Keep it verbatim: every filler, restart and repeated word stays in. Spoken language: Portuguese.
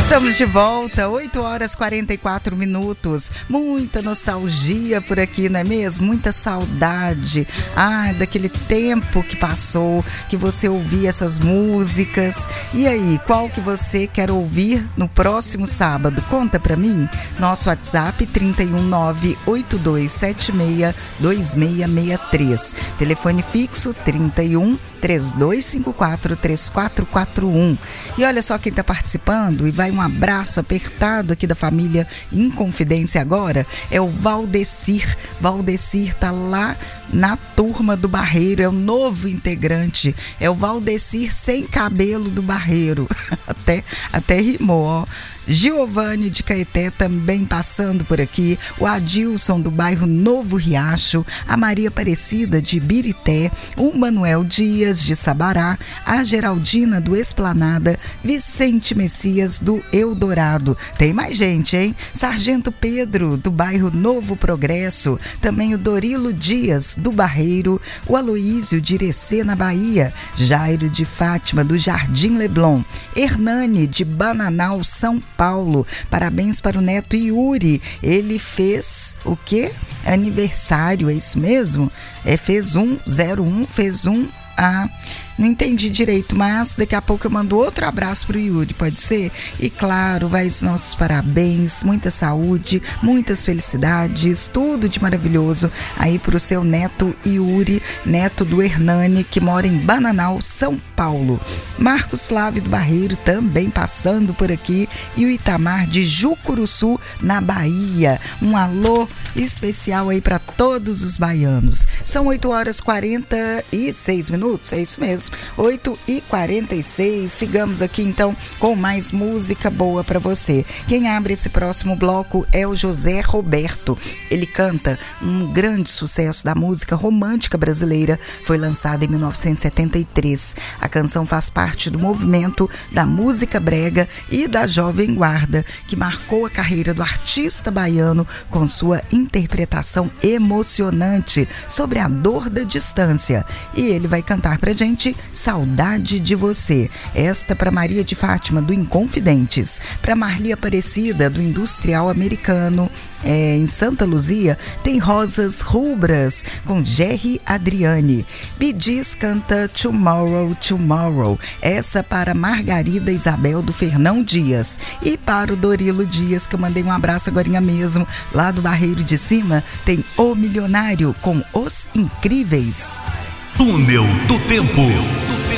Estamos de volta, oito horas e quarenta e quatro minutos. Muita nostalgia por aqui, não é mesmo? Muita saudade. Ah, daquele tempo que passou, que você ouvia essas músicas. E aí, qual que você quer ouvir no próximo sábado? Conta pra mim. Nosso WhatsApp trinta e um, nove oito dois sete seis, dois seis seis três. Telefone fixo trinta e um, três dois cinco quatro, três quatro quatro um. E olha só quem está participando, e vai um abraço apertado aqui da família Inconfidência agora, é o Valdecir. Valdecir tá lá na turma do Barreiro, é o novo integrante, é o Valdecir sem cabelo do Barreiro. até, até rimou, ó. Giovanni de Caeté também passando por aqui, o Adilson do bairro Novo Riacho, a Maria Aparecida de Birité, o Manuel Dias de Sabará, a Geraldina do Esplanada, Vicente Messias do Eldorado. Tem mais gente, hein? Sargento Pedro do bairro Novo Progresso, também o Dorilo Dias do Barreiro, o Aloísio de Irecê na Bahia, Jairo de Fátima do Jardim Leblon, Hernani de Bananal, São Paulo. Parabéns para o neto Yuri. Ele fez o quê? Aniversário, é isso mesmo? É, fez um, zero um, fez um, ah, não entendi direito, mas daqui a pouco eu mando outro abraço pro Yuri, pode ser? E claro, vai os nossos parabéns, muita saúde, muitas felicidades, tudo de maravilhoso aí pro seu neto Yuri, neto do Hernani, que mora em Bananal, São Paulo. Marcos Flávio do Barreiro também passando por aqui, e o Itamar de Jucuruçu, na Bahia. Um alô especial aí para todos os baianos. São oito horas e quarenta e seis minutos, é isso mesmo. oito e quarenta e seis, sigamos aqui então com mais música boa para você. Quem abre esse próximo bloco é o José Roberto. Ele canta um grande sucesso da música romântica brasileira, foi lançada em mil novecentos e setenta e três. A canção faz parte do movimento da música brega e da Jovem Guarda, que marcou a carreira do artista baiano com sua interpretação emocionante sobre a dor da distância. E ele vai cantar pra gente Saudade de Você. Esta para Maria de Fátima, do Inconfidentes. Para Marli Aparecida, do Industrial Americano. É, em Santa Luzia, tem Rosas Rubras, com Jerry Adriane. Bidis canta Tomorrow, Tomorrow. Essa para Margarida Isabel, do Fernão Dias. E para o Dorilo Dias, que eu mandei um abraço agorinha mesmo, lá do Barreiro de Cima, tem O Milionário, com Os Incríveis. Túnel do Tempo.